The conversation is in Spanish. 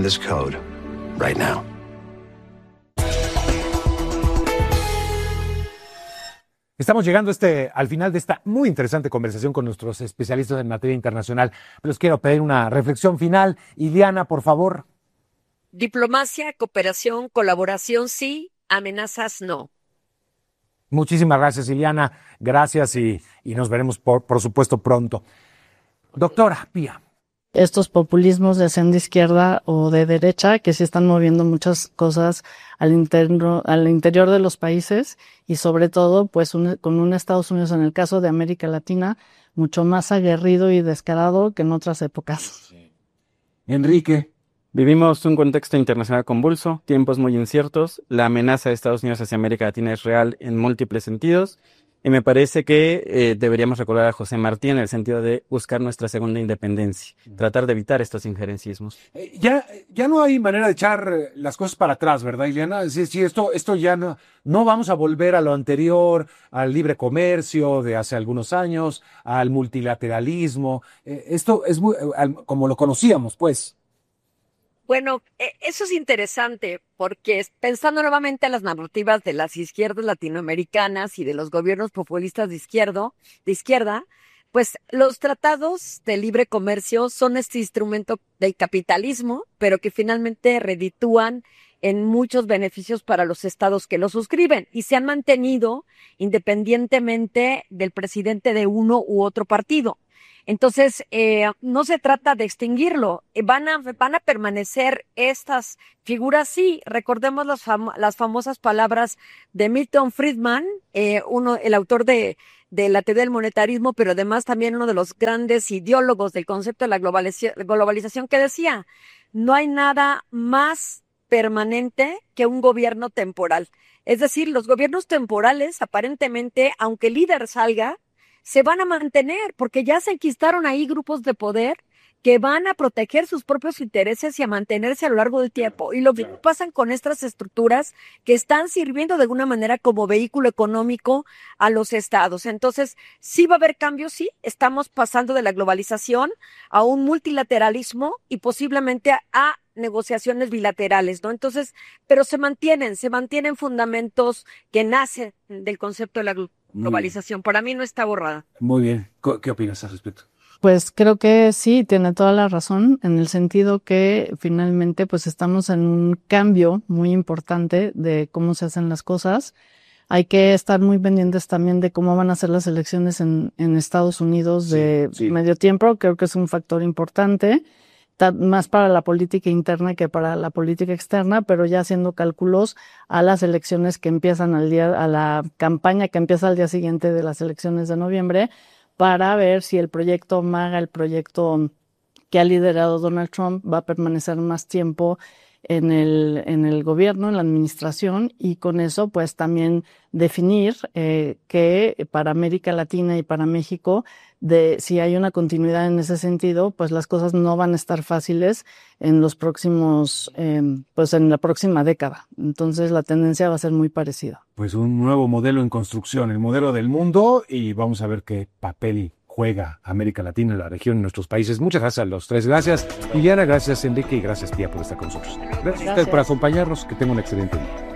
find this code right now. Estamos llegando al final de esta muy interesante conversación con nuestros especialistas en materia internacional. Les quiero pedir una reflexión final. Iliana, por favor. Diplomacia, cooperación, colaboración sí, amenazas no. Muchísimas gracias, Iliana. Gracias y nos veremos, por supuesto, pronto. Doctora Pía. Estos populismos ya sean de izquierda o de derecha, que sí están moviendo muchas cosas al interior de los países y sobre todo pues con un Estados Unidos, en el caso de América Latina, mucho más aguerrido y descarado que en otras épocas. Sí. Enrique. Vivimos un contexto internacional convulso, tiempos muy inciertos, la amenaza de Estados Unidos hacia América Latina es real en múltiples sentidos. Y me parece que deberíamos recordar a José Martí en el sentido de buscar nuestra segunda independencia, tratar de evitar estos injerencismos. Ya no hay manera de echar las cosas para atrás, ¿verdad, Ileana? Sí, esto ya no vamos a volver a lo anterior, al libre comercio de hace algunos años, al multilateralismo. Esto es muy, como lo conocíamos, pues. Bueno, eso es interesante porque pensando nuevamente en las narrativas de las izquierdas latinoamericanas y de los gobiernos populistas de izquierda, pues los tratados de libre comercio son este instrumento del capitalismo, pero que finalmente reditúan en muchos beneficios para los estados que lo suscriben y se han mantenido independientemente del presidente de uno u otro partido. Entonces, no se trata de extinguirlo, van a permanecer estas figuras, sí. Recordemos las famosas palabras de Milton Friedman, el autor de la teoría del monetarismo, pero además también uno de los grandes ideólogos del concepto de la globalización, que decía, no hay nada más permanente que un gobierno temporal. Es decir, los gobiernos temporales, aparentemente, aunque el líder salga, se van a mantener porque ya se enquistaron ahí grupos de poder que van a proteger sus propios intereses y a mantenerse a lo largo del tiempo. Y lo que pasan con estas estructuras que están sirviendo de alguna manera como vehículo económico a los estados. Entonces, sí va a haber cambios, sí. Estamos pasando de la globalización a un multilateralismo y posiblemente a negociaciones bilaterales, ¿no? Entonces, pero se mantienen fundamentos que nacen del concepto de la globalización. Para mí no está borrada. Muy bien. ¿Qué opinas al respecto? Pues creo que sí, tiene toda la razón, en el sentido que finalmente pues estamos en un cambio muy importante de cómo se hacen las cosas. Hay que estar muy pendientes también de cómo van a ser las elecciones en Estados Unidos de medio tiempo. Creo que es un factor importante, más para la política interna que para la política externa, pero ya haciendo cálculos a las elecciones que empiezan a la campaña que empieza al día siguiente de las elecciones de noviembre, para ver si el proyecto MAGA, el proyecto que ha liderado Donald Trump, va a permanecer más tiempo en el gobierno, en la administración, y con eso pues también definir que para América Latina y para México, si hay una continuidad en ese sentido, pues las cosas no van a estar fáciles en los próximos, pues en la próxima década. Entonces la tendencia va a ser muy parecida. Pues un nuevo modelo en construcción, el modelo del mundo, y vamos a ver qué papel juega América Latina, la región, en nuestros países. Muchas gracias a los tres. Gracias, Liliana, gracias, Enrique, y gracias, Pía, por estar con nosotros. Gracias a ustedes por acompañarnos. Que tengan un excelente día.